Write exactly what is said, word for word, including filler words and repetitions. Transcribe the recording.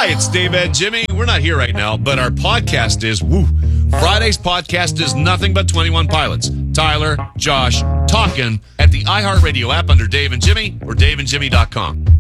Hi, it's Dave and Jimmy. We're not here right now, but our podcast is, woo. Friday's podcast is nothing but twenty-one Pilots. Tyler, Josh, talking at the iHeartRadio app under Dave and Jimmy or dave and jimmy dot com.